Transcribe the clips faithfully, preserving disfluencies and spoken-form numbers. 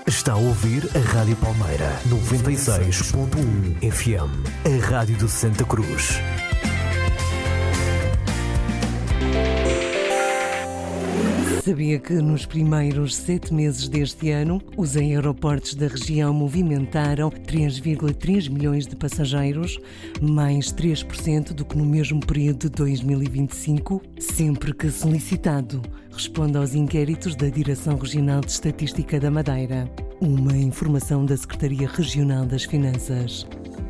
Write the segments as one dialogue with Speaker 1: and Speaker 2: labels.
Speaker 1: Está a ouvir a Rádio Palmeira, noventa e seis ponto um F M, a Rádio de Santa Cruz.
Speaker 2: Sabia que nos primeiros sete meses deste ano, os aeroportos da região movimentaram três vírgula três milhões de passageiros, mais três por cento do que no mesmo período de dois mil e vinte e cinco? Sempre que solicitado, responde aos inquéritos da Direção Regional de Estatística da Madeira. Uma informação da Secretaria Regional das Finanças.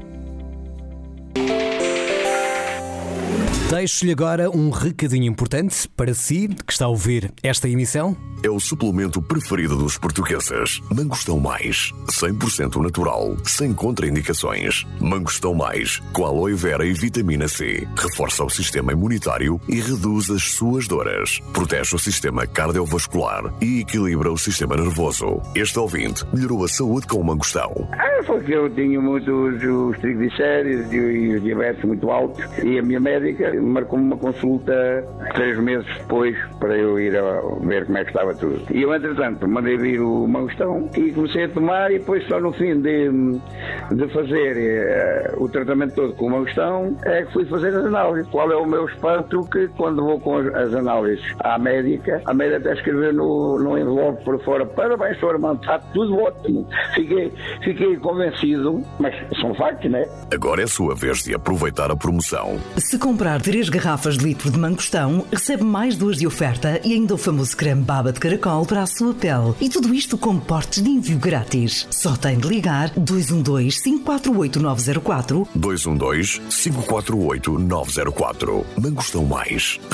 Speaker 1: Deixo-lhe agora um recadinho importante para si, que está a ouvir esta emissão.
Speaker 3: É o suplemento preferido dos portugueses. Mangostão Mais, cem por cento natural, sem contraindicações. Mangostão Mais, com aloe vera e vitamina C. Reforça o sistema imunitário e reduz as suas dores. Protege o sistema cardiovascular e equilibra o sistema nervoso. Este ouvinte melhorou a saúde com o mangostão.
Speaker 4: Ah, porque eu tinha muitos os triglicéridos e os diabetes muito altos e a minha médica marcou-me uma consulta três meses depois para eu ir a ver como é que estava tudo. E eu, entretanto, mandei vir o mangostão e comecei a tomar, e depois só no fim de, de fazer uh, o tratamento todo com o mangostão é que fui fazer as análises. Qual é o meu espanto? Que quando vou com as análises à médica, a médica até escreveu no, no envelope por fora: parabéns, senhor Armando, está tudo ótimo. Fiquei, fiquei convencido, mas são factos, não é?
Speaker 3: Agora é a sua vez de aproveitar a promoção.
Speaker 5: Se comprar três garrafas de litro de mangostão, recebe mais duas de oferta e ainda o famoso creme baba de caracol para a sua pele. E tudo isto com portes de envio grátis. Só tem de ligar dois um dois, cinco quatro oito, nove zero quatro.
Speaker 3: dois um dois, cinco quatro oito, nove zero quatro. Mangostão Mais.